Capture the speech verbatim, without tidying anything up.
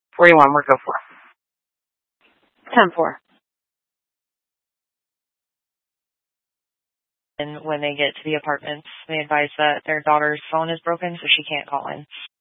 forty-one, we're go for. ten four. And when they get to the apartments, they advise that their daughter's phone is broken, so she can't call in.